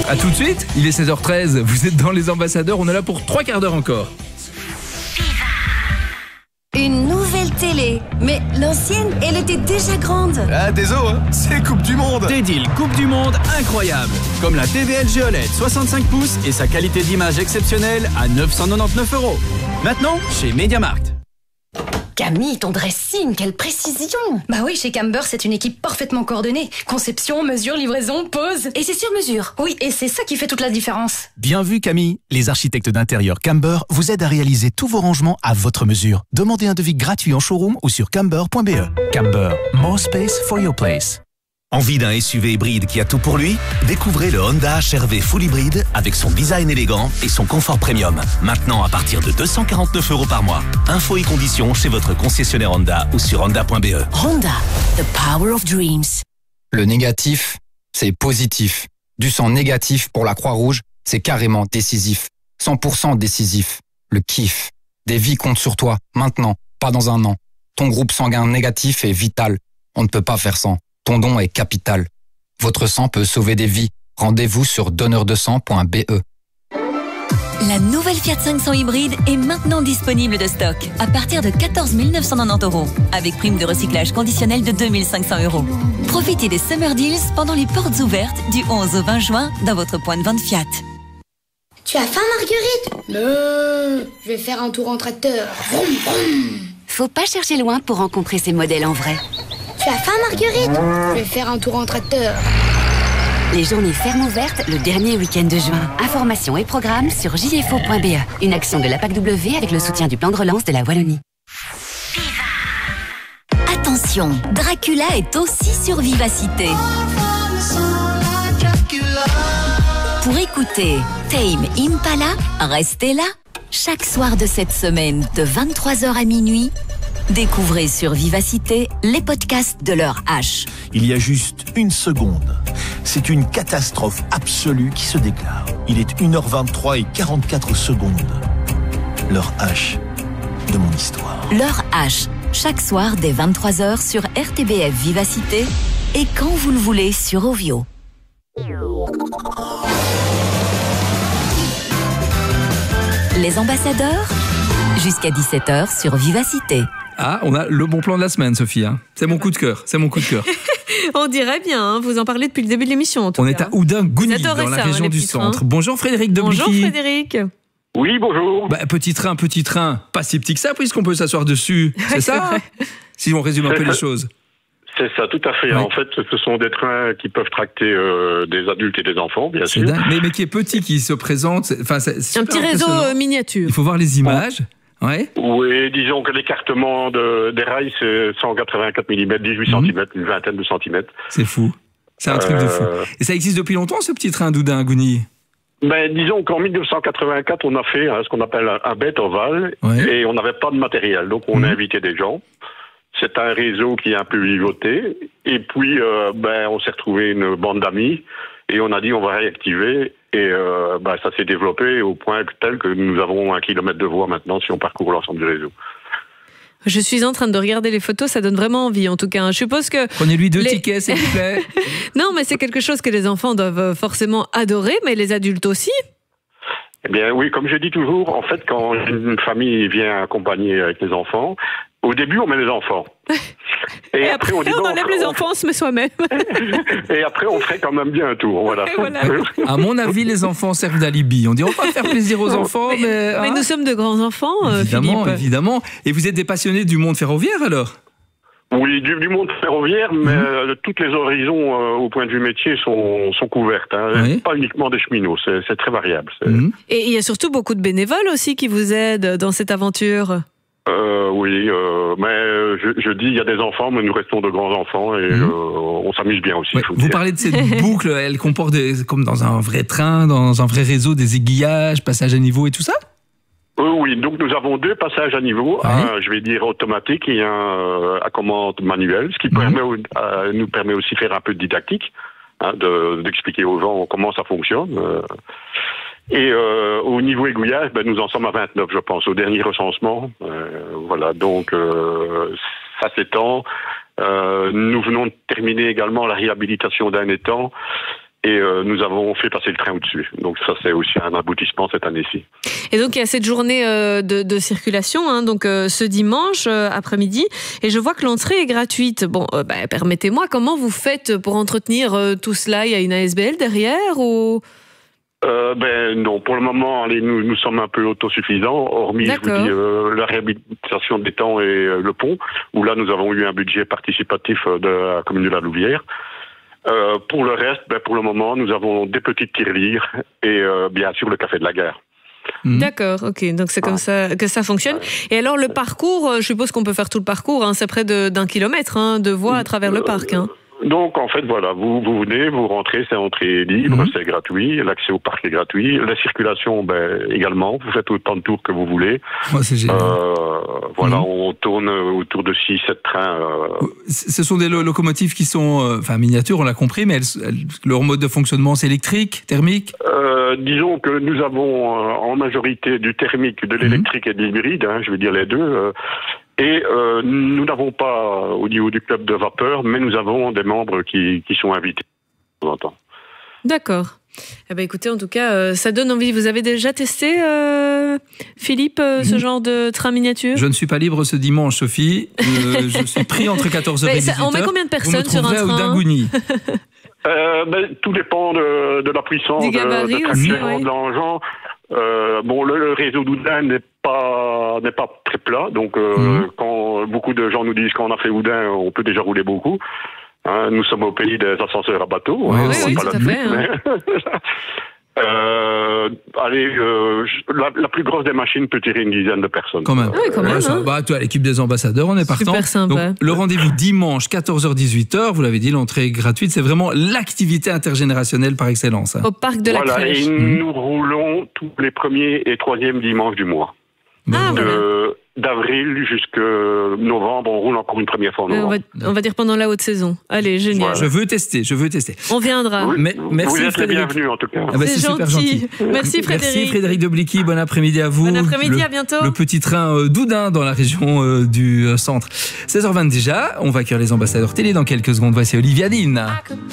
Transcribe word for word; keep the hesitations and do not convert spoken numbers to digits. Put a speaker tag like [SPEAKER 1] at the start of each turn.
[SPEAKER 1] A tout de suite, il est seize heures treize, vous êtes dans Les Ambassadeurs, on est là pour trois quarts d'heure encore.
[SPEAKER 2] Une nouvelle télé, mais l'ancienne, elle était déjà grande.
[SPEAKER 3] Ah, désolé, hein, c'est Coupe du Monde.
[SPEAKER 4] Des deals Coupe du Monde incroyables, comme la T V L G O L E D soixante-cinq pouces et sa qualité d'image exceptionnelle à neuf cent quatre-vingt-dix-neuf euros. Maintenant, chez MediaMarkt.
[SPEAKER 2] Camille, ton dressing, quelle précision!
[SPEAKER 5] Bah oui, chez Camber, c'est une équipe parfaitement coordonnée. Conception, mesure, livraison, pose.
[SPEAKER 2] Et c'est sur mesure.
[SPEAKER 5] Oui, et c'est ça qui fait toute la différence.
[SPEAKER 6] Bien vu Camille, les architectes d'intérieur Camber vous aident à réaliser tous vos rangements à votre mesure. Demandez un devis gratuit en showroom ou sur camber point b e. Camber, more space for your place.
[SPEAKER 7] Envie d'un S U V hybride qui a tout pour lui? Découvrez le Honda H R V Full Hybride avec son design élégant et son confort premium. Maintenant à partir de deux cent quarante-neuf euros par mois. Infos et conditions chez votre concessionnaire Honda ou sur honda point b e.
[SPEAKER 2] Honda, the power of dreams.
[SPEAKER 8] Le négatif, c'est positif. Du sang négatif pour la Croix-Rouge, c'est carrément décisif. cent pour cent décisif. Le kiff. Des vies comptent sur toi, maintenant, pas dans un an. Ton groupe sanguin négatif est vital. On ne peut pas faire sans. Ton don est capital. Votre sang peut sauver des vies. Rendez-vous sur donneur de sang point b e.
[SPEAKER 9] La nouvelle Fiat cinq cents hybride est maintenant disponible de stock à partir de quatorze mille neuf cent quatre-vingt-dix euros avec prime de recyclage conditionnelle de deux mille cinq cents euros. Profitez des Summer Deals pendant les portes ouvertes du onze au vingt juin dans votre point de vente Fiat.
[SPEAKER 10] Tu as faim, Marguerite? Non, je vais faire un tour en tracteur. Vroom, vroom.
[SPEAKER 2] Faut pas chercher loin pour rencontrer ces modèles en vrai.
[SPEAKER 10] Tu as faim, Marguerite? Je vais faire un tour en tracteur.
[SPEAKER 2] Les journées fermes ouvertes le dernier week-end de juin. Informations et programmes sur j f o point b e. Une action de l'A P A C W avec le soutien du plan de relance de la Wallonie.
[SPEAKER 9] Attention, Dracula est aussi sur Vivacité. Pour écouter Tame Impala, restez là. Chaque soir de cette semaine, de vingt-trois heures à minuit, découvrez sur Vivacité les podcasts de l'heure H.
[SPEAKER 11] Il y a juste une seconde. C'est une catastrophe absolue qui se déclare. Il est une heure vingt-trois et quarante-quatre secondes. L'heure H de mon histoire.
[SPEAKER 9] L'heure H, chaque soir dès vingt-trois heures sur R T B F Vivacité et quand vous le voulez sur Ovio. Les ambassadeurs, jusqu'à dix-sept heures sur Vivacité.
[SPEAKER 1] Ah, on a le bon plan de la semaine, Sophie. Hein. C'est mon coup de cœur. C'est mon coup de cœur.
[SPEAKER 12] On dirait bien. Hein, vous en parlez depuis le début de l'émission. En tout
[SPEAKER 1] on
[SPEAKER 12] cas.
[SPEAKER 1] est à Oudin-Gougny, dans
[SPEAKER 12] ça,
[SPEAKER 1] la région
[SPEAKER 12] hein,
[SPEAKER 1] du Centre. Trains. Bonjour Frédéric de
[SPEAKER 12] Bonjour
[SPEAKER 1] Blicky.
[SPEAKER 12] Frédéric.
[SPEAKER 13] Oui, bonjour.
[SPEAKER 1] Bah, petit train, petit train. Pas si petit que ça, puisqu'on peut s'asseoir dessus. C'est ça hein si on résume un peu les choses.
[SPEAKER 13] C'est ça, tout à fait. Oui. En fait, ce sont des trains qui peuvent tracter euh, des adultes et des enfants, bien sûr.
[SPEAKER 1] Mais, mais qui est petit, qui se présente. Enfin, c'est, c'est
[SPEAKER 12] un petit réseau miniature.
[SPEAKER 1] Il faut voir les images. Ouais.
[SPEAKER 13] Oui, disons que l'écartement de, des rails, c'est cent quatre-vingt-quatre millimètres, dix-huit mmh. centimètres, une vingtaine de centimètres.
[SPEAKER 1] C'est fou. C'est un euh... truc de fou. Et ça existe depuis longtemps, ce petit train d'Oudin-Gougny?
[SPEAKER 13] Ben, disons qu'en mille neuf cent quatre-vingt-quatre, on a fait hein, ce qu'on appelle un, un bête ovale, ouais. Et on n'avait pas de matériel. Donc, on mmh. a invité des gens. C'est un réseau qui est un peu vivoté. Et puis, euh, ben, on s'est retrouvé une bande d'amis. Et on a dit, on va réactiver. Et euh, bah, ça s'est développé au point tel que nous avons un kilomètre de voie maintenant si on parcourt l'ensemble du réseau.
[SPEAKER 12] Je suis en train de regarder les photos, ça donne vraiment envie en tout cas. Je suppose que...
[SPEAKER 1] Prenez-lui deux
[SPEAKER 12] les...
[SPEAKER 1] tickets, s'il vous plaît.
[SPEAKER 12] Non, mais c'est quelque chose que les enfants doivent forcément adorer, mais les adultes aussi.
[SPEAKER 13] Eh bien oui, comme je dis toujours, en fait, quand une famille vient accompagner avec les enfants, au début, on met les enfants.
[SPEAKER 12] Et, et après, après, on, dit, on enlève on... les enfants, on se met soi-même.
[SPEAKER 13] Et après, on ferait quand même bien un tour. Voilà.
[SPEAKER 12] voilà.
[SPEAKER 1] À mon avis, les enfants servent d'alibi. On dit, on va faire plaisir aux enfants, mais...
[SPEAKER 12] Mais, mais hein nous sommes de grands enfants,
[SPEAKER 1] évidemment,
[SPEAKER 12] Philippe.
[SPEAKER 1] Évidemment. Et vous êtes des passionnés du monde ferroviaire, alors ?
[SPEAKER 13] Oui, du, du monde ferroviaire, mais mmh. euh, toutes les horizons euh, au point de vue métier sont, sont couvertes. Hein. Oui. Pas uniquement des cheminots, c'est, c'est très variable. C'est...
[SPEAKER 12] Mmh. Et il y a surtout beaucoup de bénévoles aussi qui vous aident dans cette aventure.
[SPEAKER 13] Euh, oui, euh, mais je, je dis il y a des enfants, mais nous restons de grands enfants et mmh. euh, on s'amuse bien aussi.
[SPEAKER 1] Ouais, vous dire. Parlez de cette boucle, elle comporte des, comme dans un vrai train, dans un vrai réseau, des aiguillages, passages à niveau et tout ça ?
[SPEAKER 13] Euh, oui, donc nous avons deux passages à niveau, ouais. un, je vais dire automatique et un euh, à commande manuelle, ce qui mmh. permet, euh, nous permet aussi de faire un peu de didactique, hein, de, d'expliquer aux gens comment ça fonctionne. Euh, et euh, au niveau aiguillage, ben, nous en sommes à vingt-neuf, je pense, au dernier recensement. Euh, voilà, donc euh, ça s'étend. Euh, nous venons de terminer également la réhabilitation d'un étang. Et euh, nous avons fait passer le train au-dessus. Donc ça, c'est aussi un aboutissement cette année-ci.
[SPEAKER 12] Et donc, il y a cette journée euh, de, de circulation, hein, donc euh, ce dimanche euh, après-midi. Et je vois que l'entrée est gratuite. Bon, euh, bah, permettez-moi, comment vous faites pour entretenir euh, tout cela? Il y a une A S B L derrière ou...
[SPEAKER 13] Euh, ben non, pour le moment, allez, nous, nous sommes un peu autosuffisants, hormis je vous dis, euh, la réhabilitation des temps et euh, le pont, où là nous avons eu un budget participatif de la commune de la Louvière. Euh, pour le reste, ben, pour le moment, nous avons des petites tirelires et euh, bien sûr le café de la gare.
[SPEAKER 12] Mmh. D'accord, ok, donc c'est comme ah. ça que ça fonctionne. Et alors le parcours, je suppose qu'on peut faire tout le parcours, hein, c'est près de, d'un kilomètre hein, de voie à travers le parc. Hein.
[SPEAKER 13] Donc en fait voilà, vous, vous venez, vous rentrez, c'est entrée libre, mmh. c'est gratuit, l'accès au parc est gratuit, la circulation ben, également, vous faites autant de tours que vous voulez.
[SPEAKER 1] Oh, c'est génial.
[SPEAKER 13] Euh, voilà, mmh. on tourne autour de six sept trains. Euh...
[SPEAKER 1] Ce sont des lo- locomotives qui sont, euh, enfin miniatures, on l'a compris, mais elles, elles, leur mode de fonctionnement c'est électrique, thermique
[SPEAKER 13] euh, Disons que nous avons euh, en majorité du thermique, de l'électrique mmh. et de l'hybride, hein, je veux dire les deux. Euh, Et euh, nous n'avons pas au niveau du club de vapeur, mais nous avons des membres qui, qui sont invités de temps en temps.
[SPEAKER 12] D'accord. Eh ben, écoutez, en tout cas, euh, ça donne envie. Vous avez déjà testé, euh, Philippe, euh, ce mmh. genre de train miniature?
[SPEAKER 1] Je ne suis pas libre ce dimanche, Sophie. Euh, je suis pris entre quatorze heures et dix-huit heures.
[SPEAKER 12] On met combien de personnes sur un train?
[SPEAKER 1] Vous me trouverez à Oudangouni.
[SPEAKER 13] euh, ben, Tout dépend de, de la puissance,
[SPEAKER 12] gabarit,
[SPEAKER 13] de, de
[SPEAKER 12] aussi,
[SPEAKER 13] traction,
[SPEAKER 12] ouais.
[SPEAKER 13] de l'engin. Euh, bon, le, le réseau d'Oudin n'est pas n'est pas très plat, donc euh, mmh. quand beaucoup de gens nous disent qu'on a fait Oudin, on peut déjà rouler beaucoup. Hein, nous sommes au pays des ascenseurs à bateau.
[SPEAKER 12] Oui,
[SPEAKER 13] hein,
[SPEAKER 12] oui,
[SPEAKER 13] pas
[SPEAKER 12] tout à fait. Hein.
[SPEAKER 13] euh, allez, euh, la, la plus grosse des machines peut tirer une dizaine de personnes.
[SPEAKER 1] Quand même.
[SPEAKER 12] Oui, quand même.
[SPEAKER 1] Ouais,
[SPEAKER 12] hein.
[SPEAKER 1] bah, toi, l'équipe des ambassadeurs, on est partant.
[SPEAKER 12] Super sympa.
[SPEAKER 1] Donc, le rendez-vous dimanche, quatorze heures dix-huit heures, vous l'avez dit, l'entrée est gratuite. C'est vraiment l'activité intergénérationnelle par excellence. Hein.
[SPEAKER 12] Au parc de la
[SPEAKER 13] voilà,
[SPEAKER 12] Crèche.
[SPEAKER 13] Et mmh. nous roulons tous les premiers et troisièmes dimanches du mois.
[SPEAKER 12] Ah,
[SPEAKER 13] de,
[SPEAKER 12] voilà.
[SPEAKER 13] D'avril jusqu'à novembre, on roule encore une première fois en novembre.
[SPEAKER 12] On va, on va dire pendant la haute saison. Allez, génial.
[SPEAKER 1] Voilà. Je veux tester, je veux tester.
[SPEAKER 12] On viendra.
[SPEAKER 13] Oui,
[SPEAKER 1] Mais, merci
[SPEAKER 13] vous êtes les
[SPEAKER 1] Frédéric.
[SPEAKER 13] bienvenus en tout cas.
[SPEAKER 1] Ah bah, c'est,
[SPEAKER 12] c'est
[SPEAKER 1] super
[SPEAKER 12] gentil.
[SPEAKER 1] gentil.
[SPEAKER 12] Merci Frédéric.
[SPEAKER 1] Merci Frédéric Doblicky, bon après-midi à vous.
[SPEAKER 12] Bon après-midi,
[SPEAKER 1] le,
[SPEAKER 12] à bientôt.
[SPEAKER 1] Le petit train euh, d'Oudin dans la région euh, du euh, centre. seize heures vingt déjà, on va accueillir les ambassadeurs télé dans quelques secondes. Voici Olivia Dean.